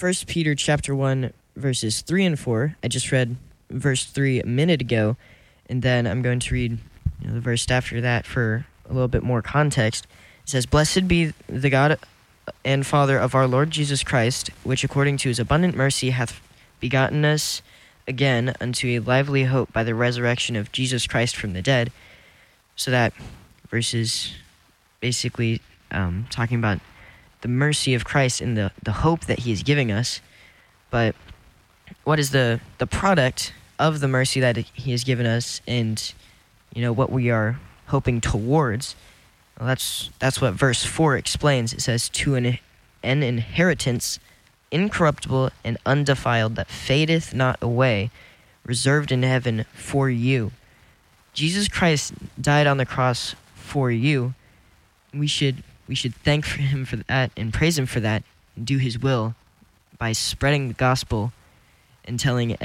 1 Peter chapter 1, verses 3 and 4. I just read verse 3 a minute ago, and then I'm going to read the verse after that for a little bit more context. It says, "Blessed be the God and Father of our Lord Jesus Christ, which according to his abundant mercy hath begotten us again unto a lively hope by the resurrection of Jesus Christ from the dead." So that verse is basically talking about the mercy of Christ and the hope that he is giving us. But what is the product of the mercy that he has given us, and what we are hoping towards? Well, that's what verse 4 explains. It says, "To an inheritance incorruptible and undefiled, that fadeth not away, reserved in heaven for you." Jesus Christ died on the cross for you. We should thank him for that and praise him for that, and do his will by spreading the gospel and telling